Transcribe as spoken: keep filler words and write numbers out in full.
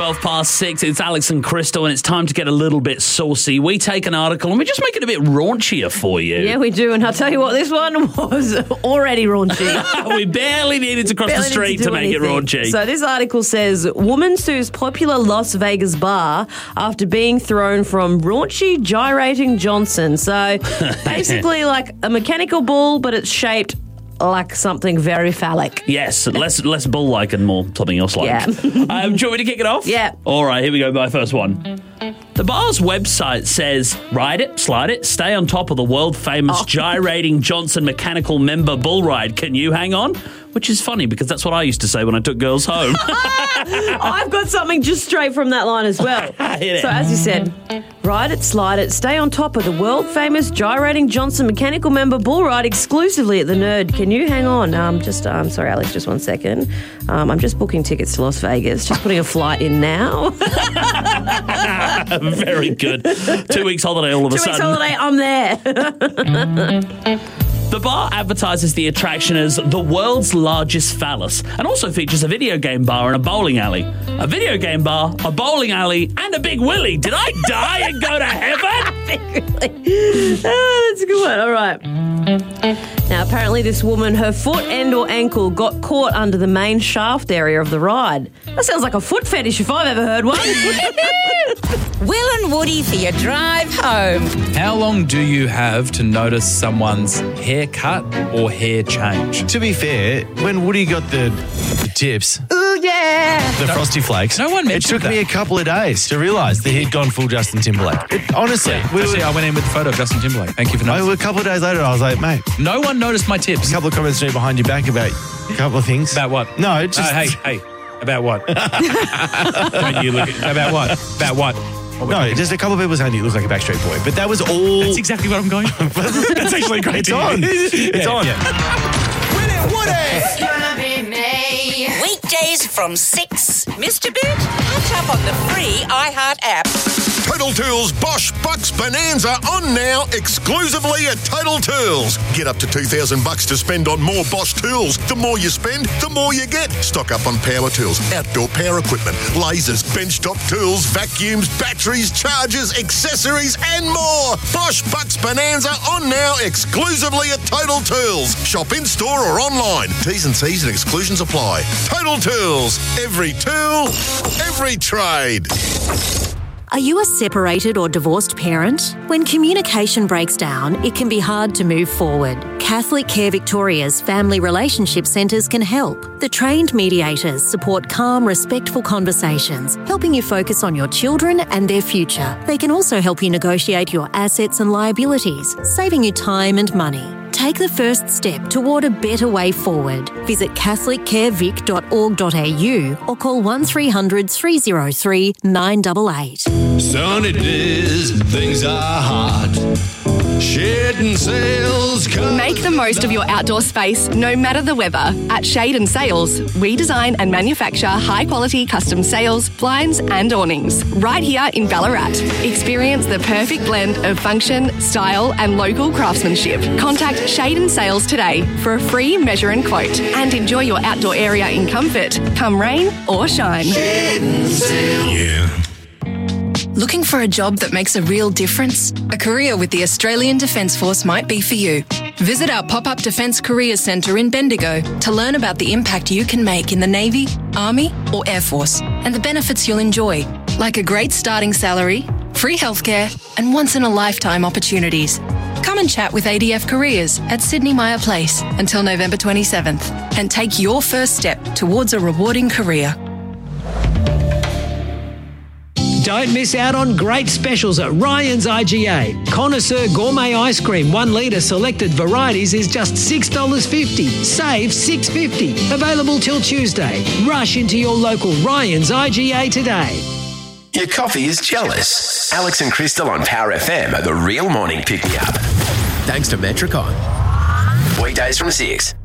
twelve past six. It's Alex and Crystal, and it's time to get a little bit saucy. We take an article and we just make it a bit raunchier for you. Yeah, we do. And I'll tell you what, this one was already raunchy. We barely needed to cross barely the street to, to make anything. it raunchy. So this article says, woman sues popular Las Vegas bar after being thrown from raunchy gyrating Johnson. So basically like a mechanical ball, but it's shaped like something very phallic. Yes, less less bull-like and more something else like. Yeah. um, do you want me to kick it off? Yeah. All right, here we go, my first one. The bar's website says, ride it, slide it, stay on top of the world-famous Oh. gyrating Johnson mechanical member bull ride. Can you hang on? Which is funny because that's what I used to say when I took girls home. I've got something just straight from that line as well. Hit it. So as you said, ride it, slide it, stay on top of the world-famous gyrating Johnson mechanical member bull ride exclusively at the Nerd. Can you hang on? Um, just, um, sorry, Alex, just one second. Um, I'm just booking tickets to Las Vegas. Just putting a flight in now. Very good. Two weeks holiday all of a Two weeks sudden. holiday, I'm there. The bar advertises the attraction as the world's largest phallus and also features a video game bar and a bowling alley. A video game bar, a bowling alley, and a big willy. Did I die and go to heaven? Oh, that's a good one. All right. Now, apparently this woman, her foot, end or ankle got caught under the main shaft area of the ride. That sounds like a foot fetish if I've ever heard one. Will and Woody for your drive home. How long do you have to notice someone's haircut or hair change? To be fair, when Woody got the, the tips, Ooh, yeah. the Frosty Flakes, no one it mentioned took me a that. couple of days to realise that he'd gone full Justin Timberlake. It, honestly, we Actually, were, I went in with the photo of Justin Timberlake. Thank you for I, noticing. a couple of days later, I was like, mate, No one noticed my tips. a couple of comments straight behind your back about a couple of things. About what? No, just... Uh, hey, hey. About what? Don't you look at, about what? About what? What we No, talking just a couple of people saying you look like a Backstreet Boy, but that was all... That's exactly what I'm going for. That's actually great. It's to hear. on. It's Yeah, on. yeah. Weekdays from six. Mister Boot, catch up on the free iHeart app. Total Tools Bosch Bucks Bonanza on now exclusively at Total Tools. Get up to two thousand bucks to spend on more Bosch tools. The more you spend, the more you get. Stock up on power tools, outdoor power equipment, lasers, benchtop tools, vacuums, batteries, chargers, accessories and more. Bosch Bucks Bonanza on now exclusively at Total Tools. Shop in store or online. T's and C's and exclusions apply. Total Tools. Every tool, every trade. Are you a separated or divorced parent? When communication breaks down, it can be hard to move forward. Catholic Care Victoria's Family Relationship Centres can help. The trained mediators support calm, respectful conversations, helping you focus on your children and their future. They can also help you negotiate your assets and liabilities, saving you time and money. Take the first step toward a better way forward. Visit catholic care vic dot org dot a u or call one three hundred three oh three nine eight eight. Sunny days, things are hot. Shedding sails. Make the most of your outdoor space, no matter the weather. At Shade and Sails, we design and manufacture high-quality custom sails, blinds and awnings. Right here in Ballarat. Experience the perfect blend of function, style and local craftsmanship. Contact Shade and Sails today for a free measure and quote and enjoy your outdoor area in comfort, come rain or shine. Yeah. Looking for a job that makes a real difference? A career with the Australian Defence Force might be for you. Visit our pop-up Defence Careers Centre in Bendigo to learn about the impact you can make in the Navy, Army or Air Force and the benefits you'll enjoy, like a great starting salary, free healthcare and once-in-a-lifetime opportunities. Come and chat with A D F Careers at Sydney Myer Place until November twenty-seventh and take your first step towards a rewarding career. Don't miss out on great specials at Ryan's I G A. Connoisseur Gourmet Ice Cream, one litre selected varieties is just six dollars fifty. Save six dollars fifty. Available till Tuesday. Rush into your local Ryan's I G A today. Your coffee is jealous. Alex and Crystal on Power F M are the real morning pick-me-up. Thanks to Metricon. Weekdays from six.